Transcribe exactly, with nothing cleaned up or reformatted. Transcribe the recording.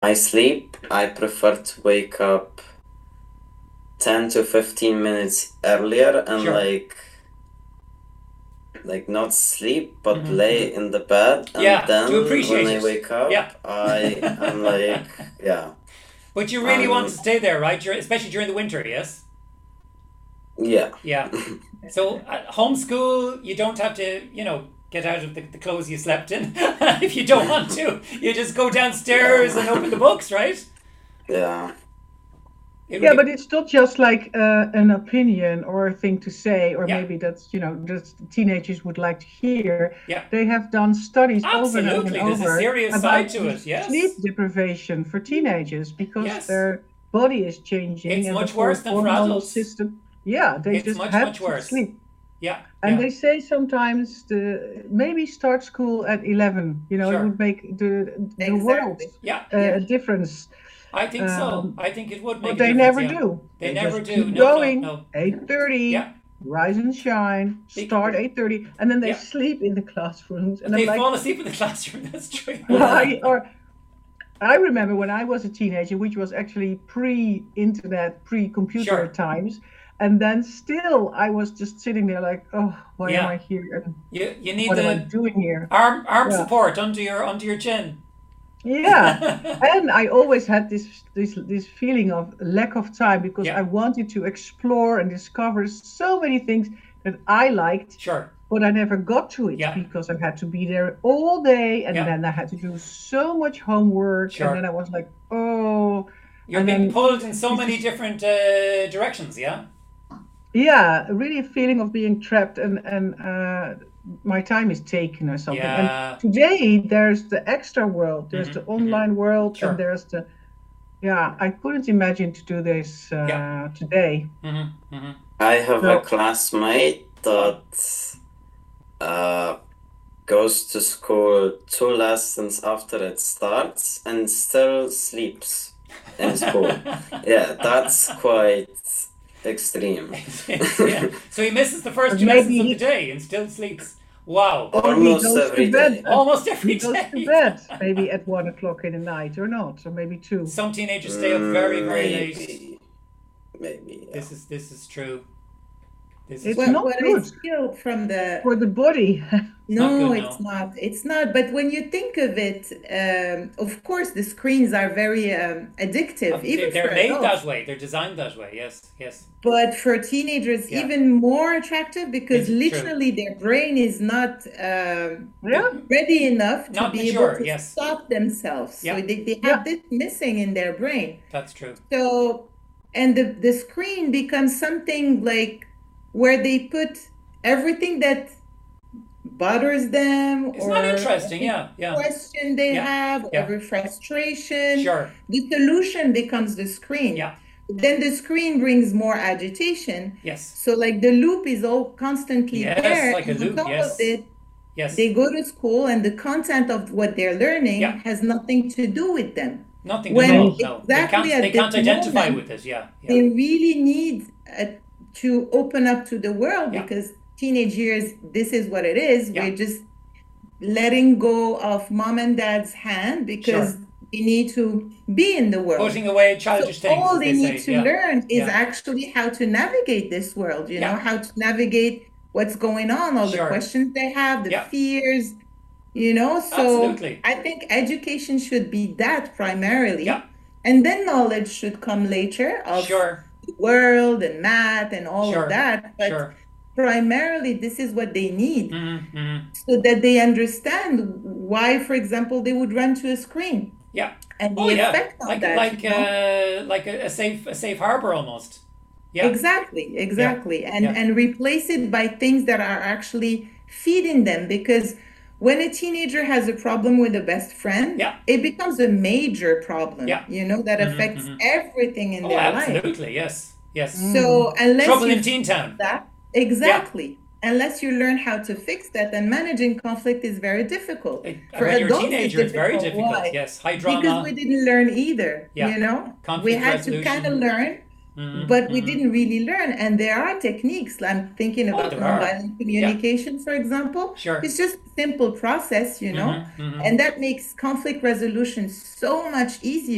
I sleep, I prefer to wake up ten to fifteen minutes earlier and Sure. like like not sleep but Mhm, lay mhm. in the bed, and Yeah, then to appreciate when I it. wake up Yeah. I am like, yeah, But you really want um to stay there, right? Dur- Especially during the winter, yes? yeah. Yeah. So at homeschool, you don't have to, you know, get out of the, the clothes you slept in if you don't want to. You just go downstairs and Yeah. open the books, right? Yeah. It would Yeah, be, but it's not just like uh, an opinion or a thing to say, or yeah, maybe that's, you know, that teenagers would like to hear. yeah. They have done studies over and over and Absolutely. There's a over serious side about to the it, yes. sleep deprivation for teenagers because Yes. their body is changing It's and the much worse whole than for hormonal adults. system. Yeah, they It's just much, have much to worse. sleep. Yeah, And yeah, they say sometimes the maybe start school at eleven. You know, it sure. would make the the world Exactly. Yeah, uh, yeah. a difference. I think so. Um, I think it would but make a they difference, never yeah. do. They They never just do. keep No, no, going. no. eight thirty, Yeah. rise and shine, They, start eight thirty, and then they yeah. sleep in the classrooms. And I'm They like, fall asleep in the classroom. That's true. why? Or I remember when I was a teenager, which was actually pre-internet, pre-computer Sure. times, and then still I was just sitting there like, oh, why am Yeah. I here? And You you need what am I the doing here? arm arm Yeah. support under your under your chin. Yeah, and I always had this this this feeling of lack of time because Yeah. I wanted to explore and discover so many things that I liked, Sure. but I never got to it Yeah. because I had to be there all day, and Yeah. then I had to do so much homework, and then Sure. I was like, oh, You're and being then pulled in so this many is, different uh, directions, yeah? yeah, really a feeling of being trapped, and and uh, my time is taken or something. And Yeah. today there's the extra world, there's the Mm-hmm. Mm-hmm. online world, and Sure. there's the yeah. I couldn't imagine to do this Yeah. uh, today. Mm-hmm. Mm-hmm. I have a So classmate that uh goes to school two lessons after it starts and still sleeps in school. Yeah, that's quite extreme. Yeah. So he misses the first but two lessons maybe of the he, day and still sleeps. Wow. or he Almost goes to every bed day. at Almost he every goes to day. bed maybe at one o'clock in the night or not, or maybe two. Some teenagers stay up very, very late. Maybe. Maybe, yeah. This is this is true. This is It's Well, true. not what I good feel from the for the body. It's not no, good, it's no. not. It's not. But when you think of it, um, of course, the screens are very um, Uh, addictive, they, even for they're made that adults. way. They're designed that way. Yes, yes. But for teenagers, Yeah. even more attractive because It's true. literally their brain is not um, Yeah, ready enough to Not be able mature. to Yes. stop themselves. So Yeah, they, they yeah, have this missing in their brain. that's true. So, and the, the screen becomes something like where they put everything that bothers them It's or not interesting. every Yeah, yeah, question they yeah, have, yeah. every frustration. Sure. The solution becomes the screen. Yeah. Then the screen brings more agitation. Yes. So like the loop is all constantly Yes, there, like a and on loop. top of Yes. it, Yes. they go to school and the content of what they're learning Yeah. has nothing to do with them. Nothing at When all. No, they exactly can't. They at this can't identify moment, with it. Yeah, they yeah, really need uh, to open up to the world yeah, because teenage years, this is what it is. yeah. We're just letting go of mom and dad's hand because Sure. we need to be in the world. Putting away So childish things, all as they they need say. to Yeah, learn is yeah, actually how to navigate this world, you know, yeah. how to navigate what's going on, all the Sure. questions they have, the Yeah. fears, you know. So Absolutely. I think education should be that primarily. Yeah. And then knowledge should come later of Sure. the world and math and all Sure. of that. But Sure. primarily, this is what they need Mm-hmm. Mm-hmm. so that they understand why, for example, they would run to a screen Yeah. and the Oh yeah. effect of Like that. like you know? uh like a, a safe a safe harbor almost. Yeah. Exactly, Yeah. exactly. And Yeah. and replace it by things that are actually feeding them because when a teenager has a problem with a best friend, Yeah. it becomes a major problem, Yeah. you know, that Mm-hmm. affects Mm-hmm. everything in Oh, their life. absolutely. Yes. Yes. So unless Trouble you in Teen Town. that Yeah. exactly, unless you learn how to fix that, and managing conflict is very difficult. It- For when you're a adults, it's teenager, it's very difficult. difficult. Why? Yes. High Because drama. we didn't learn either, Yeah. you know? We Conflict had to kind of resolution. learn, Mm-hmm. but we Mm-hmm. didn't really learn. And there are techniques. I'm thinking Oh, about there are. nonviolent Yeah. communication, for example. Sure. It's just a simple process, you know, Mm-hmm. Mm-hmm. and that makes conflict resolution so much easier.